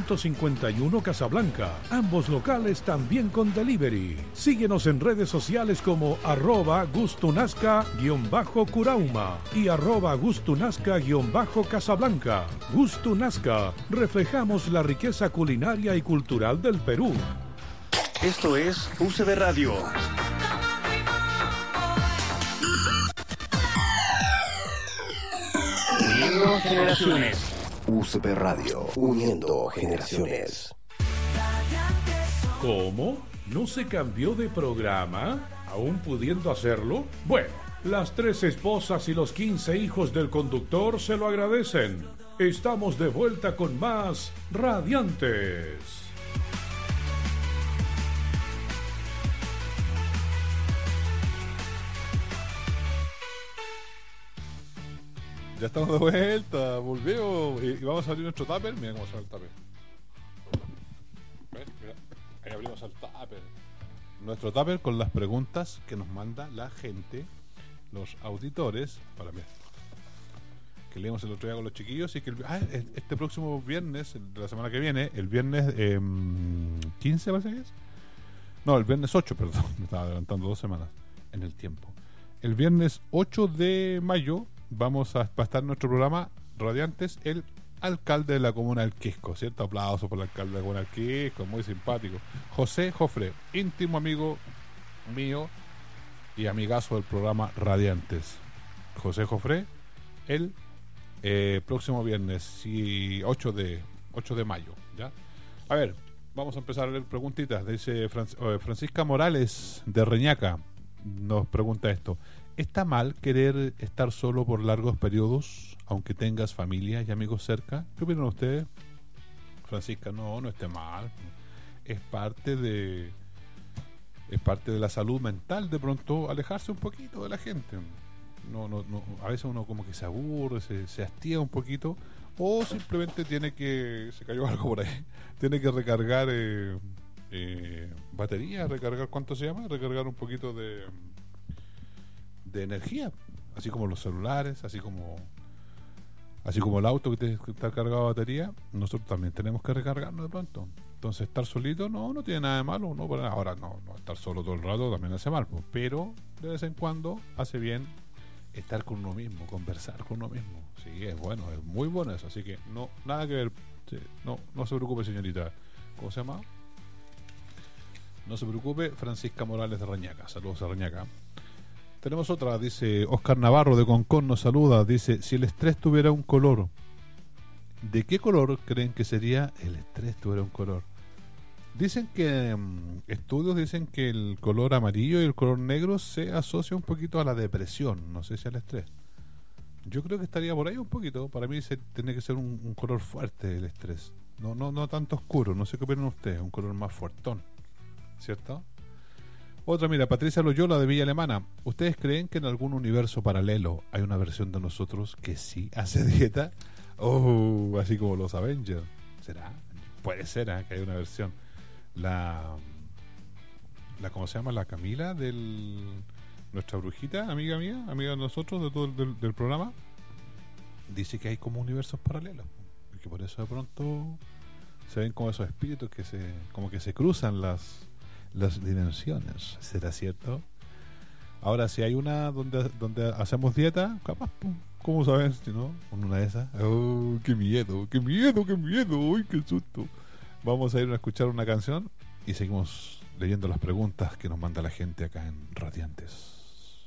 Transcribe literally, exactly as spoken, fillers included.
ciento cincuenta y uno Casablanca. Ambos locales también con delivery. Síguenos en redes sociales como arroba gustunasca-curauma y arroba gustunasca-casablanca. Gustunasca, reflejamos la riqueza culinaria y cultural del Perú. Esto es U C B Radio. Uniendo generaciones. U C B Radio, uniendo generaciones. ¿Cómo? ¿No se cambió de programa? ¿Aún pudiendo hacerlo? Bueno, las tres esposas y los quince hijos del conductor se lo agradecen. Estamos de vuelta con más Radiantes. Ya estamos de vuelta, volvemos y vamos a abrir nuestro tupper. Mira cómo suena el tupper. ¿Ves? Mira, ahí abrimos el tupper. Nuestro tupper con las preguntas que nos manda la gente, los auditores, para mí, que leemos el otro día con los chiquillos. Y que el, ah, este próximo viernes, de la semana que viene, el viernes eh, quince parece que es. No, el viernes ocho, perdón, me estaba adelantando dos semanas en el tiempo. El viernes ocho de mayo vamos a, a estar en nuestro programa Radiantes, el alcalde de la comuna del Quisco, ¿cierto? Aplausos por el alcalde de la comuna del Quisco, muy simpático. José Jofre, íntimo amigo mío y amigazo del programa Radiantes. José Jofre, el eh, próximo viernes y ocho de mayo, ¿ya? A ver, vamos a empezar a leer preguntitas. Dice Franc- eh, Francisca Morales de Reñaca, nos pregunta esto: ¿está mal querer estar solo por largos periodos, aunque tengas familia y amigos cerca? ¿Qué opinan ustedes? Francisca, no, no esté mal. Es parte de es parte de la salud mental, de pronto alejarse un poquito de la gente. No, no, no, a veces uno como que se aburre, se, se hastía un poquito, o simplemente tiene que, se cayó algo por ahí, tiene que recargar eh, eh, batería, recargar, ¿cuánto se llama? Recargar un poquito de de energía, así como los celulares, así como así como el auto que tiene que estar cargado de batería. Nosotros también tenemos que recargarnos de pronto. Entonces, estar solito no no tiene nada de malo, no. Ahora no, no estar solo todo el rato también hace mal, pues, pero de vez en cuando hace bien estar con uno mismo, conversar con uno mismo. Sí, es bueno, es muy bueno eso, así que no, nada que ver. Sí, no, no se preocupe, señorita. ¿Cómo se llama? No se preocupe, Francisca Morales de Reñaca. Saludos a Reñaca. Tenemos otra, dice Oscar Navarro de Concón, nos saluda, dice: si el estrés tuviera un color, ¿de qué color creen que sería el estrés tuviera un color? Dicen que um, estudios dicen que el color amarillo y el color negro se asocia un poquito a la depresión, no sé si al estrés. Yo creo que estaría por ahí un poquito. Para mí se, tiene que ser un, un color fuerte el estrés, no, no, no tanto oscuro. No sé qué opinan ustedes, un color más fuertón, ¿cierto? Otra, mira, Patricia Loyola de Villa Alemana. ¿Ustedes creen que en algún universo paralelo hay una versión de nosotros que sí hace dieta? Oh, así como los Avengers. ¿Será? Puede ser, ¿eh? Que hay una versión. La, la ¿cómo se llama? La Camila del nuestra brujita, amiga mía, amiga de nosotros, de todo el, del, del programa, dice que hay como universos paralelos. Y que por eso de pronto se ven como esos espíritus que se, como que se cruzan las las dimensiones. ¿Será cierto? Ahora, si hay una donde donde hacemos dieta, capaz, pum, ¿cómo sabes? Si no, con una de esas. ¡Oh, qué miedo! ¡Qué miedo! ¡Qué miedo! ¡Uy, qué susto! Vamos a ir a escuchar una canción y seguimos leyendo las preguntas que nos manda la gente acá en Radiantes.